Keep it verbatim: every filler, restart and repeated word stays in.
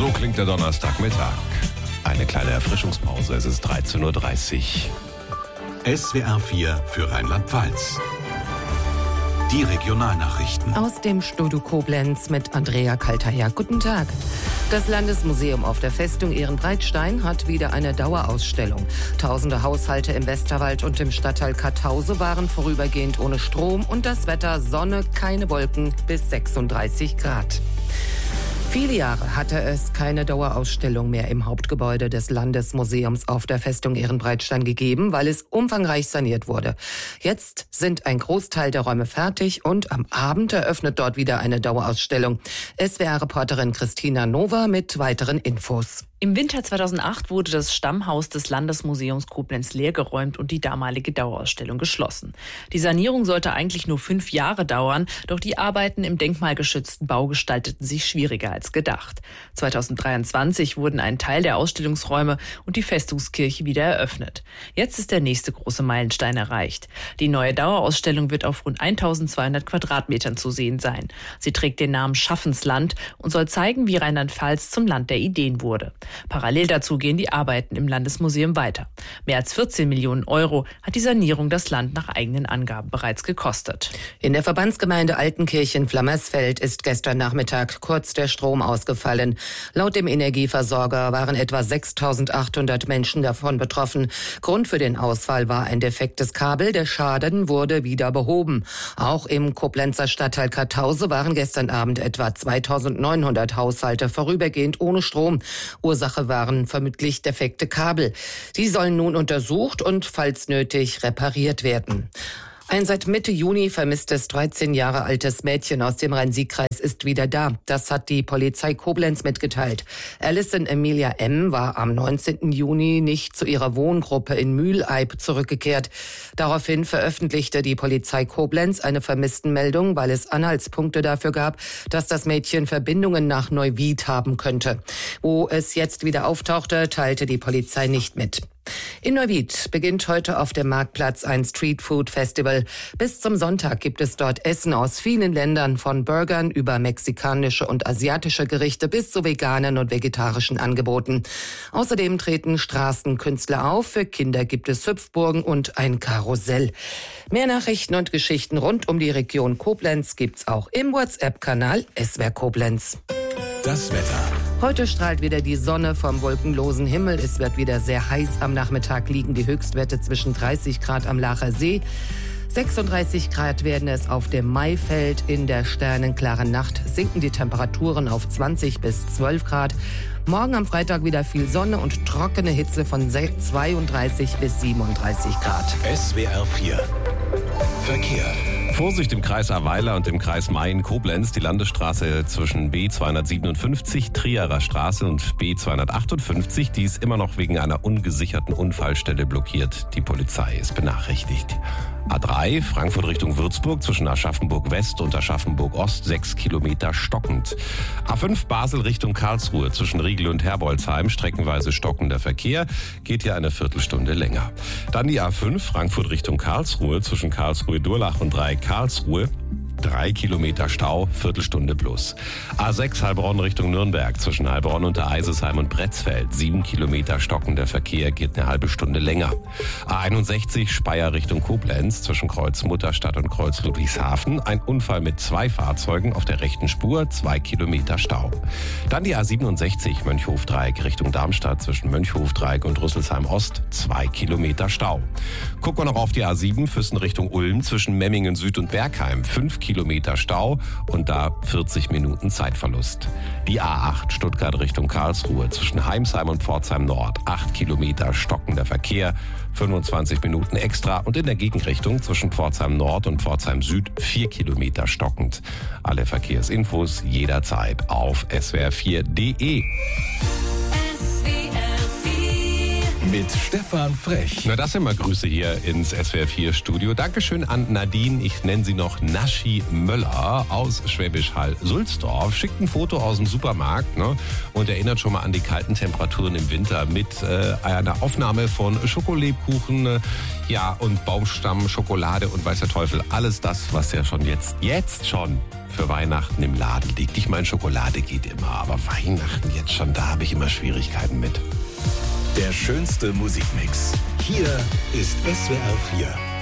So klingt der Donnerstagmittag. Eine kleine Erfrischungspause, es ist dreizehn Uhr dreißig. S W R vier für Rheinland-Pfalz. Die Regionalnachrichten. Aus dem Studio Koblenz mit Andrea Kaltaja. Guten Tag. Das Landesmuseum auf der Festung Ehrenbreitstein hat wieder eine Dauerausstellung. Tausende Haushalte im Westerwald und im Stadtteil Kartause waren vorübergehend ohne Strom und das Wetter Sonne, keine Wolken bis sechsunddreißig Grad. Viele Jahre hatte es keine Dauerausstellung mehr im Hauptgebäude des Landesmuseums auf der Festung Ehrenbreitstein gegeben, weil es umfangreich saniert wurde. Jetzt sind ein Großteil der Räume fertig und am Abend eröffnet dort wieder eine Dauerausstellung. S W R-Reporterin Christina Nova mit weiteren Infos. Im Winter zweitausendacht wurde das Stammhaus des Landesmuseums Koblenz leergeräumt und die damalige Dauerausstellung geschlossen. Die Sanierung sollte eigentlich nur fünf Jahre dauern, doch die Arbeiten im denkmalgeschützten Bau gestalteten sich schwieriger als gedacht. zweitausenddreiundzwanzig wurden ein Teil der Ausstellungsräume und die Festungskirche wieder eröffnet. Jetzt ist der nächste große Meilenstein erreicht. Die neue Dauerausstellung wird auf rund eintausendzweihundert Quadratmetern zu sehen sein. Sie trägt den Namen Schaffensland und soll zeigen, wie Rheinland-Pfalz zum Land der Ideen wurde. Parallel dazu gehen die Arbeiten im Landesmuseum weiter. Mehr als vierzehn Millionen Euro hat die Sanierung das Land nach eigenen Angaben bereits gekostet. In der Verbandsgemeinde Altenkirchen-Flammersfeld ist gestern Nachmittag kurz der Strom ausgefallen. Laut dem Energieversorger waren etwa sechstausendachthundert Menschen davon betroffen. Grund für den Ausfall war ein defektes Kabel. Der Schaden wurde wieder behoben. Auch im Koblenzer Stadtteil Kartause waren gestern Abend etwa zweitausendneunhundert Haushalte vorübergehend ohne Strom. Ursache waren vermutlich defekte Kabel. Die sollen nun untersucht und falls nötig repariert werden. Ein seit Mitte Juni vermisstes dreizehn Jahre altes Mädchen aus dem Rhein-Sieg-Kreis ist wieder da. Das hat die Polizei Koblenz mitgeteilt. Alison Emilia M. war am neunzehnten Juni nicht zu ihrer Wohngruppe in Mühleib zurückgekehrt. Daraufhin veröffentlichte die Polizei Koblenz eine Vermisstenmeldung, weil es Anhaltspunkte dafür gab, dass das Mädchen Verbindungen nach Neuwied haben könnte. Wo es jetzt wieder auftauchte, teilte die Polizei nicht mit. In Neuwied beginnt heute auf dem Marktplatz ein Streetfood-Festival. Bis zum Sonntag gibt es dort Essen aus vielen Ländern, von Burgern über mexikanische und asiatische Gerichte bis zu veganen und vegetarischen Angeboten. Außerdem treten Straßenkünstler auf, für Kinder gibt es Hüpfburgen und ein Karussell. Mehr Nachrichten und Geschichten rund um die Region Koblenz gibt's auch im WhatsApp-Kanal S W R Koblenz. Das Wetter. Heute strahlt wieder die Sonne vom wolkenlosen Himmel. Es wird wieder sehr heiß. Am Nachmittag liegen die Höchstwerte zwischen dreißig Grad am Laacher See. sechsunddreißig Grad werden es auf dem Maifeld. In der sternenklaren Nacht sinken die Temperaturen auf zwanzig bis zwölf Grad. Morgen am Freitag wieder viel Sonne und trockene Hitze von zweiunddreißig bis siebenunddreißig Grad. S W R vier Verkehr. Vorsicht im Kreis Ahrweiler und im Kreis Mayen-Koblenz. Die Landesstraße zwischen B zweihundertsiebenundfünfzig, Trierer Straße und B zweihundertachtundfünfzig, die ist immer noch wegen einer ungesicherten Unfallstelle blockiert. Die Polizei ist benachrichtigt. A drei, Frankfurt Richtung Würzburg, zwischen Aschaffenburg West und Aschaffenburg Ost, sechs Kilometer stockend. A fünf, Basel Richtung Karlsruhe, zwischen Riegel und Herbolzheim, streckenweise stockender Verkehr, geht hier eine Viertelstunde länger. Dann die A fünf, Frankfurt Richtung Karlsruhe, zwischen Karlsruhe-Durlach und Dreieck Karlsruhe. Drei Kilometer Stau, Viertelstunde plus. A sechs Heilbronn Richtung Nürnberg, zwischen Heilbronn und der Eisesheim und Bretzfeld. Sieben Kilometer stockender Verkehr, geht eine halbe Stunde länger. A einundsechzig Speyer Richtung Koblenz, zwischen Kreuz Mutterstadt und Kreuz Ludwigshafen. Ein Unfall mit zwei Fahrzeugen auf der rechten Spur, zwei Kilometer Stau. Dann die A siebenundsechzig Mönchhof-Dreieck Richtung Darmstadt, zwischen Mönchhof-Dreieck und Rüsselsheim Ost, zwei Kilometer Stau. Gucken wir noch auf die A sieben, Füssen Richtung Ulm, zwischen Memmingen Süd und Bergheim, fünf Kilometer Stau und da vierzig Minuten Zeitverlust. Die A acht Stuttgart Richtung Karlsruhe, zwischen Heimsheim und Pforzheim Nord, acht Kilometer stockender Verkehr, fünfundzwanzig Minuten extra und in der Gegenrichtung zwischen Pforzheim Nord und Pforzheim Süd vier Kilometer stockend. Alle Verkehrsinfos jederzeit auf S W R vier Punkt de. Mit Stefan Frech. Na, das sind mal Grüße hier ins S W R vier Studio. Dankeschön an Nadine, ich nenne sie noch Naschi Möller aus Schwäbisch Hall-Sulzdorf. Schickt ein Foto aus dem Supermarkt, ne, und erinnert schon mal an die kalten Temperaturen im Winter mit äh, einer Aufnahme von Schokolebkuchen, äh, ja, und Baumstamm, Schokolade und weiß der Teufel. Alles das, was ja schon jetzt, jetzt schon für Weihnachten im Laden liegt. Ich meine, Schokolade geht immer, aber Weihnachten jetzt schon, da habe ich immer Schwierigkeiten mit. Der schönste Musikmix. Hier ist S W R vier.